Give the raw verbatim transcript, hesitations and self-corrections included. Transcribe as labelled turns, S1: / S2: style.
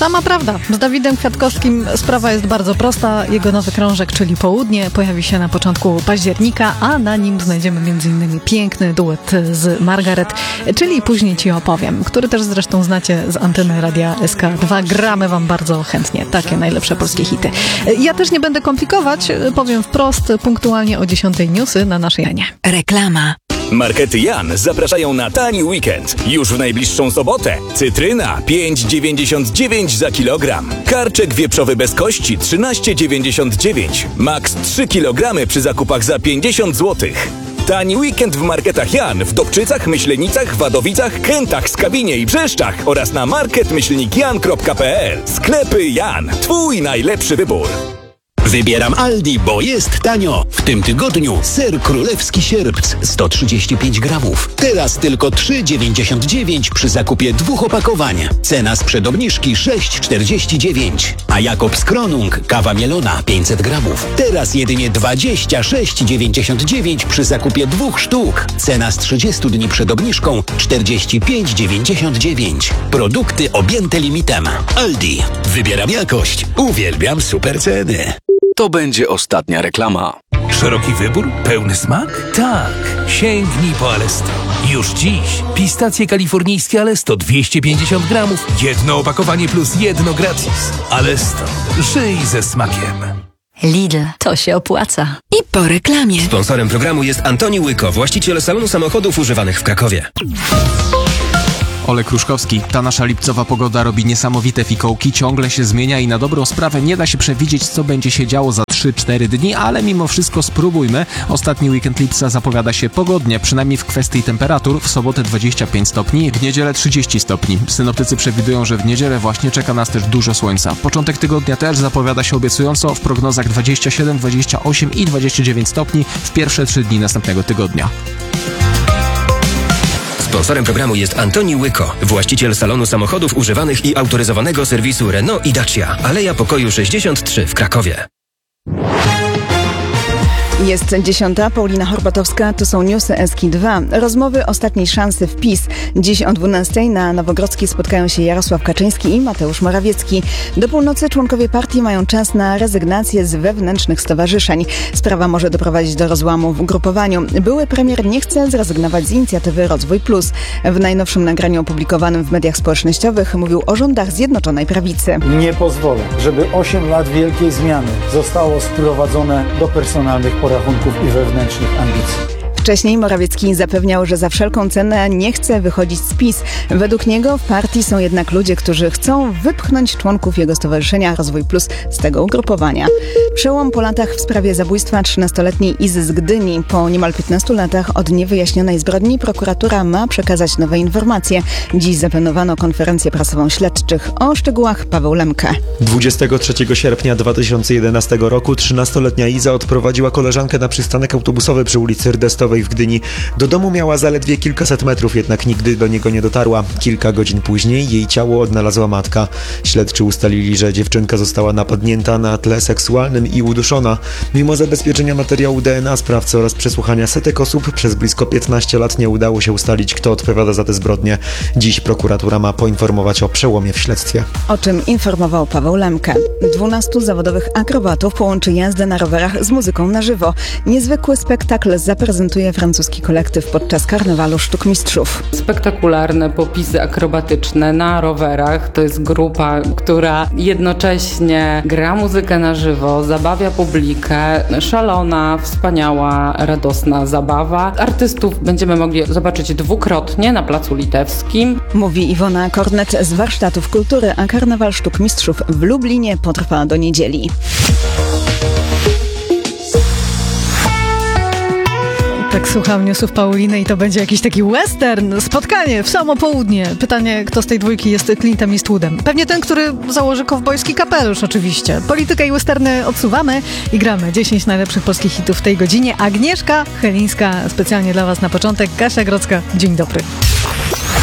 S1: Sama prawda. Z Dawidem Kwiatkowskim sprawa jest bardzo prosta. Jego nowy krążek, czyli Południe, pojawi się na początku października, a na nim znajdziemy między innymi piękny duet z Margaret, czyli Później ci opowiem, który też zresztą znacie z anteny Radia S K dwa. Gramy wam bardzo chętnie takie najlepsze polskie hity. Ja też nie będę komplikować, powiem wprost, punktualnie o dziesiątej newsy na naszej antenie.
S2: Reklama.
S3: Markety Jan zapraszają na tani weekend. Już w najbliższą sobotę. Cytryna pięć dziewięćdziesiąt dziewięć za kilogram. Karczek wieprzowy bez kości trzynaście dziewięćdziesiąt dziewięć. Max trzy kilogramy przy zakupach za pięćdziesiąt złotych. Tani weekend w marketach Jan w Dobczycach, Myślenicach, Wadowicach, Kętach, Skawinie i Brzeszczach oraz na market myślnik jan kropka p l. Sklepy Jan. Twój najlepszy wybór.
S4: Wybieram Aldi, bo jest tanio. W tym tygodniu ser królewski sierpc sto trzydzieści pięć gramów. Teraz tylko trzy dziewięćdziesiąt dziewięć przy zakupie dwóch opakowań. Cena sprzed obniżki sześć czterdzieści dziewięć. A Jakobs Kronung kawa mielona pięćset gramów. Teraz jedynie dwadzieścia sześć dziewięćdziesiąt dziewięć przy zakupie dwóch sztuk. Cena z trzydziestu dni przed obniżką czterdzieści pięć dziewięćdziesiąt dziewięć. Produkty objęte limitem. Aldi. Wybieram jakość. Uwielbiam super ceny.
S5: To będzie ostatnia reklama.
S6: Szeroki wybór? Pełny smak? Tak! Sięgnij po Alesto. Już dziś pistacje kalifornijskie Alesto dwieście pięćdziesiąt gramów, jedno opakowanie plus jedno gratis. Alesto. Żyj ze smakiem.
S2: Lidl, to się opłaca. I po reklamie.
S7: Sponsorem programu jest Antoni Łyko, właściciel salonu samochodów używanych w Krakowie.
S8: Olek Kruszkowski. Ta nasza lipcowa pogoda robi niesamowite fikołki, ciągle się zmienia i na dobrą sprawę nie da się przewidzieć, co będzie się działo za trzy cztery dni, ale mimo wszystko spróbujmy. Ostatni weekend lipca zapowiada się pogodnie, przynajmniej w kwestii temperatur. W sobotę dwadzieścia pięć stopni, w niedzielę trzydzieści stopni. Synoptycy przewidują, że w niedzielę właśnie czeka nas też dużo słońca. Początek tygodnia też zapowiada się obiecująco, w prognozach dwadzieścia siedem, dwadzieścia osiem i dwadzieścia dziewięć stopni w pierwsze trzy dni następnego tygodnia.
S7: Sponsorem programu jest Antoni Łyko, właściciel salonu samochodów używanych i autoryzowanego serwisu Renault i Dacia. Aleja Pokoju sześćdziesiąt trzy w Krakowie.
S9: Jest dziesiąta, Paulina Horbatowska, to są newsy S K dwa. Rozmowy ostatniej szansy w PiS. Dziś o dwunastej na Nowogrodzkiej spotkają się Jarosław Kaczyński i Mateusz Morawiecki. Do północy członkowie partii mają czas na rezygnację z wewnętrznych stowarzyszeń. Sprawa może doprowadzić do rozłamu w ugrupowaniu. Były premier nie chce zrezygnować z inicjatywy Rozwój Plus. W najnowszym nagraniu opublikowanym w mediach społecznościowych mówił o rządach Zjednoczonej Prawicy.
S10: Nie pozwolę, żeby osiem lat wielkiej zmiany zostało sprowadzone do personalnych porachunków i wewnętrznych ambicji.
S9: Wcześniej Morawiecki zapewniał, że za wszelką cenę nie chce wychodzić z PiS. Według niego w partii są jednak ludzie, którzy chcą wypchnąć członków jego stowarzyszenia Rozwój Plus z tego ugrupowania. Przełom po latach w sprawie zabójstwa trzynastoletniej Izy z Gdyni. Po niemal piętnastu latach od niewyjaśnionej zbrodni prokuratura ma przekazać nowe informacje. Dziś zaplanowano konferencję prasową śledczych. O szczegółach Paweł Lemke.
S11: dwudziestego trzeciego sierpnia dwa tysiące jedenastego roku trzynastoletnia Iza odprowadziła koleżankę na przystanek autobusowy przy ulicy Rdestowej w Gdyni. Do domu miała zaledwie kilkaset metrów, jednak nigdy do niego nie dotarła. Kilka godzin później jej ciało odnalazła matka. Śledczy ustalili, że dziewczynka została napadnięta na tle seksualnym i uduszona. Mimo zabezpieczenia materiału D N A sprawcy oraz przesłuchania setek osób, przez blisko piętnaście lat nie udało się ustalić, kto odpowiada za te zbrodnie. Dziś prokuratura ma poinformować o przełomie w śledztwie.
S9: O czym informował Paweł Lemke. Dwunastu zawodowych akrobatów połączy jazdę na rowerach z muzyką na żywo. Niezwykły spektakl zaprezentuje francuski kolektyw podczas karnewalu Sztuk Mistrzów.
S12: Spektakularne popisy akrobatyczne na rowerach. To jest grupa, która jednocześnie gra muzykę na żywo, zabawia publikę. Szalona, wspaniała, radosna zabawa. Artystów będziemy mogli zobaczyć dwukrotnie na Placu Litewskim.
S9: Mówi Iwona Kornet z Warsztatów Kultury, a karnewal Sztuk Mistrzów w Lublinie potrwa do niedzieli.
S1: Tak słucham newsów Pauliny i to będzie jakiś taki western, spotkanie w samo południe. Pytanie, kto z tej dwójki jest Clintem Eastwoodem. Pewnie ten, który założy kowbojski kapelusz oczywiście. Politykę i westerny odsuwamy i gramy dziesięć najlepszych polskich hitów w tej godzinie. Agnieszka Chelińska specjalnie dla Was na początek. Kasia Grodzka, dzień dobry.